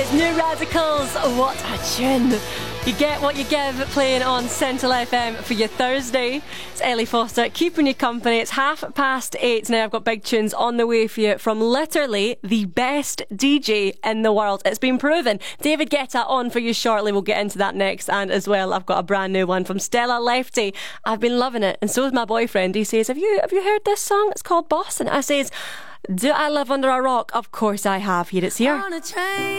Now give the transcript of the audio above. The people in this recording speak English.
New Radicals, what a tune. You get what you give, playing on Central FM for your Thursday. It's Ellie Foster keeping you company. It's 8:30 now. I've got big tunes on the way for you from literally the best DJ in the world. It's been proven. David Guetta on for you shortly. We'll get into that next. And as well, I've got a brand new one from Stella Lefty. I've been loving it, and so is my boyfriend. He says, have you heard this song? It's called Boss. And I says, do I live under a rock? Of course I have. Here it's here.